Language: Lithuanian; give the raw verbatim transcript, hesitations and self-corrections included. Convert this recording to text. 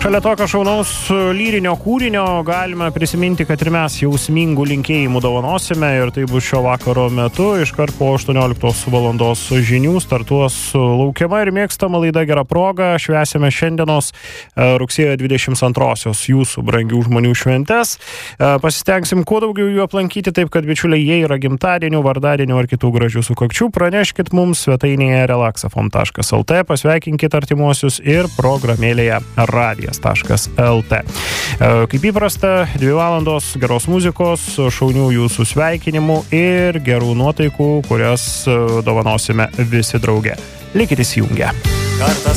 Šalia tokio šaunaus lyrinio kūrinio galime prisiminti, kad ir mes jausmingų linkėjimų dovanosime ir tai bus šio vakaro metu. Iškart po aštuonioliktos valandos žinių startuos laukiama ir mėgstama laida Gera proga. Švęsime šiandienos rugsėjo dvidešimt antrosios jūsų brangių žmonių šventes. Pasistengsim kuo daugiau jų aplankyti, taip kad bičiuliai, jei yra gimtadienių, vardadienių ar kitų gražių sukakčių, praneškit mums svetainėje relaxafon taškas lt, pasveikinkit artimuosius ir programėlėje radijas taškas lt. Kaip įprasta, dvi valandos geros muzikos, šaunių jūsų sveikinimų ir gerų nuotaikų, kurias dovanosime visi drauge. Likite įsijungę.